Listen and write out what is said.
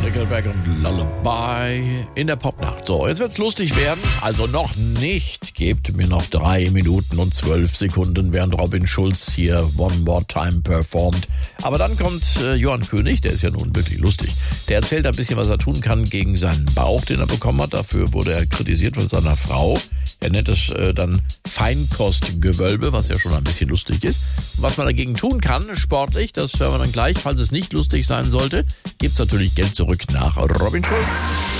Nickelback und Lullaby in der Popnacht. So, jetzt wird's lustig werden. Also noch nicht. Gebt mir noch 3 Minuten und 12 Sekunden, während Robin Schulz hier One More Time performt. Aber dann kommt Johann König, der ist ja nun wirklich lustig. Der erzählt ein bisschen, was er tun kann gegen seinen Bauch, den er bekommen hat. Dafür wurde er kritisiert von seiner Frau. Er nennt es dann Feinkostgewölbe, was ja schon ein bisschen lustig ist. Und was man dagegen tun kann, sportlich, das hören wir dann gleich. Falls es nicht lustig sein sollte, gibt's natürlich Geld zurück nach Robin Schulz.